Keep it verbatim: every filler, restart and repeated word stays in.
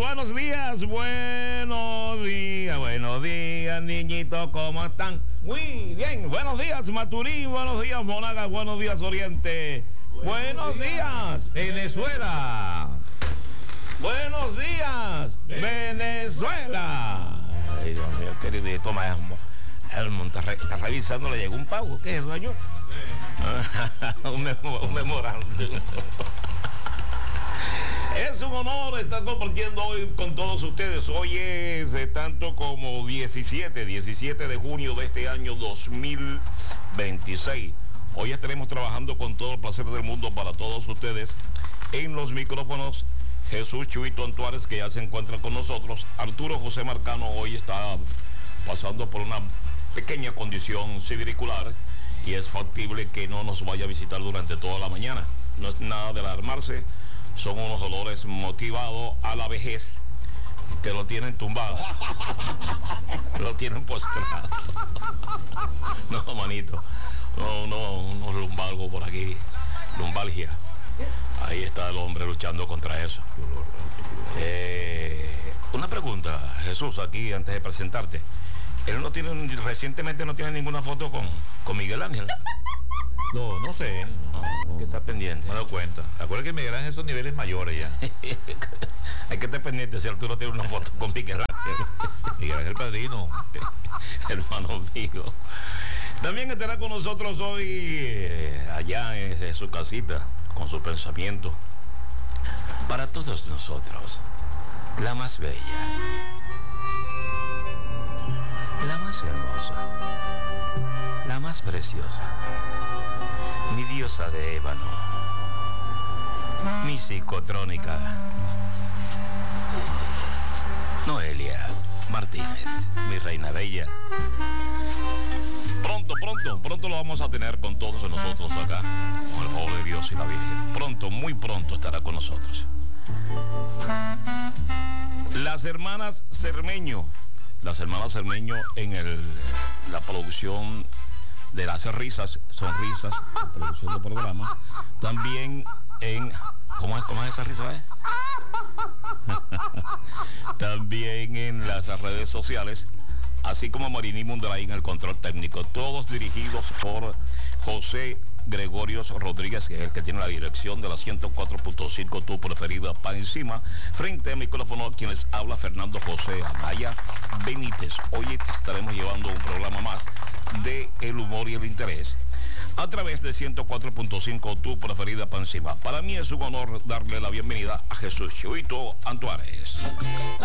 buenos días, buenos días, buenos días, niñitos, ¿cómo están? Muy bien, buenos días, Maturín, buenos días, Monagas, buenos días, Oriente, buenos, buenos días, Venezuela. Buenos días, Venezuela. Ay, Dios mío, queridito, maestro. Elmo está, re, está revisando, le llegó un pago. ¿Qué es eso, señor? Sí. un, memo, un memorando. Es un honor estar compartiendo hoy con todos ustedes. Hoy es de tanto como diecisiete de junio de este año dos mil veintiséis. Hoy estaremos trabajando con todo el placer del mundo para todos ustedes. En los micrófonos, Jesús Chuito Antuárez, que ya se encuentra con nosotros. Arturo José Marcano hoy está pasando por una pequeña condición cibricular y es factible que no nos vaya a visitar durante toda la mañana. No es nada de alarmarse, son unos dolores motivados a la vejez que lo tienen tumbado, lo tienen postrado. No, manito, no, no, unos lumbalgos por aquí, lumbalgia. Ahí está el hombre luchando contra eso. Eh, una pregunta, Jesús, aquí antes de presentarte. Él no tiene, recientemente no tiene ninguna foto con, con Miguel Ángel. No, no sé. No, no, que está pendiente. No me doy cuenta. Acuérdate que Miguel Ángel son niveles mayores ya. Hay que estar pendiente si Arturo tiene una foto con Miguel Ángel. Miguel Ángel padrino. Hermano mío. También estará con nosotros hoy, eh, allá desde su casita, con su pensamiento. Para todos nosotros, la más bella, la más hermosa, la más preciosa, mi diosa de ébano, mi psicotrónica, Noelia Martínez, mi reina bella. Pronto, pronto, pronto lo vamos a tener con todos nosotros acá, con el favor de Dios y la Virgen. Pronto, muy pronto estará con nosotros. Las hermanas Cermeño, las hermanas Cermeño en el, la producción de las risas, sonrisas, producción del programa, también en, ¿cómo es, cómo es esa risa? Eh? También en las redes sociales, así como Marini Mundaray en el control técnico, todos dirigidos por José Gregorio Rodríguez, que es el que tiene la dirección de la ciento cuatro punto cinco, tu preferida, para encima. Frente al micrófono, quien les habla, Fernando José Amaya Benítez. Hoy estaremos llevando un programa más de el humor y el interés a través de ciento cuatro punto cinco, tu preferida, para encima. Para mí es un honor darle la bienvenida a Jesús Chuito Antuárez.